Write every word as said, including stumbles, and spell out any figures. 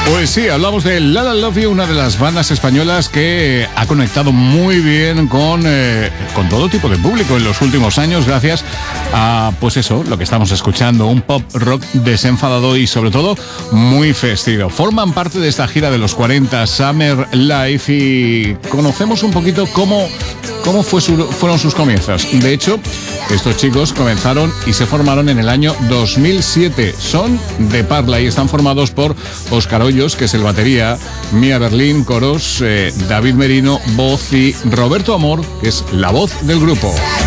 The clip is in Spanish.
Pues sí, hablamos de La La Love You, una de las bandas españolas que ha conectado muy bien con, eh, con todo tipo de público en los últimos años, gracias a, pues eso, lo que estamos escuchando, un pop rock desenfadado y sobre todo muy festivo. Forman parte de esta gira de los cuarenta Summer Life y conocemos un poquito cómo, cómo fue su, fueron sus comienzos. De hecho, estos chicos comenzaron y se formaron en el año dos mil siete. Son de Parla y están formados por Óscar Hoyos, que es el batería, Mía Berlín, coros, eh, David Merino, voz y Roberto Amor, que es la voz del grupo.